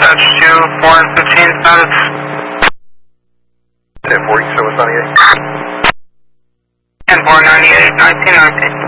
dispatch to 4 and 15 status. 10-4, you said was 98? 10-4, 98, 19, 19.